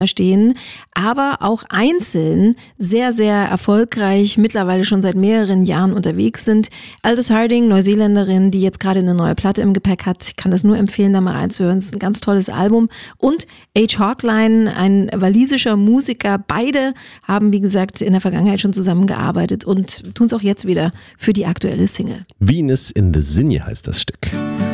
stehen, aber auch einzeln sehr, sehr erfolgreich, mittlerweile schon seit mehreren Jahren unterwegs sind. Aldous Harding, Neuseeländerin, die jetzt gerade eine neue Platte im Gepäck hat. Ich kann das nur empfehlen, da mal reinzuhören. Es ist ein ganz tolles Album. Und H. Hawkline, ein walisischer Musiker. Beide haben, wie gesagt, in der Vergangenheit schon zusammengearbeitet und tun es auch jetzt wieder für die aktuelle Single. Venus in the Zinje heißt das Stück.